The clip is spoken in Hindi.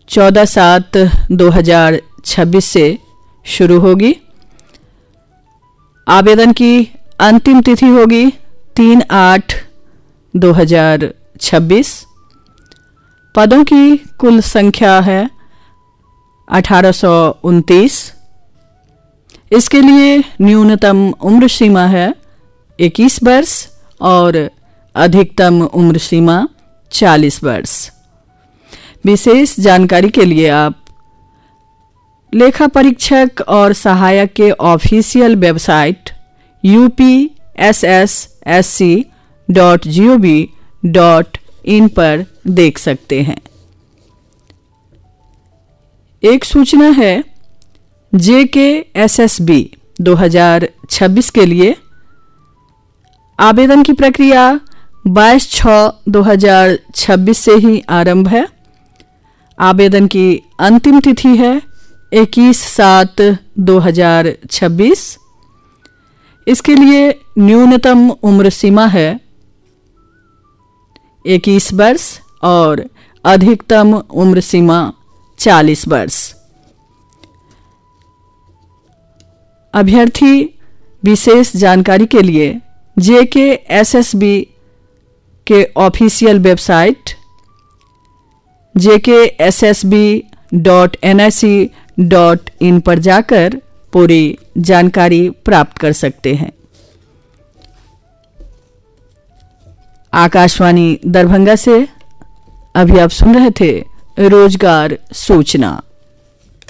14/7/2026 से शुरू होगी। आवेदन की अंतिम तिथि होगी 3/8/2026। पदों की कुल संख्या है 1829। इसके लिए न्यूनतम उम्र सीमा है 21 वर्ष और अधिकतम उम्र सीमा 40 वर्ष। विशेष जानकारी के लिए आप लेखा परीक्षक और सहायक के ऑफिशियल वेबसाइट upssc.gov.in पर देख सकते हैं। एक सूचना है JKSSB 2026 के लिए आवेदन की प्रक्रिया 22/6/2026 से ही आरंभ है। आवेदन की अंतिम तिथि है 21/7/2026। इसके लिए न्यूनतम उम्र सीमा है 21 वर्ष और अधिकतम उम्र सीमा 40 वर्ष। अभ्यर्थी विशेष जानकारी के लिए JKSSB के ऑफिशियल वेबसाइट jkssb.nic.in पर जाकर पूरी जानकारी प्राप्त कर सकते हैं। आकाशवाणी दरभंगा से अभी आप सुन रहे थे रोजगार सूचना।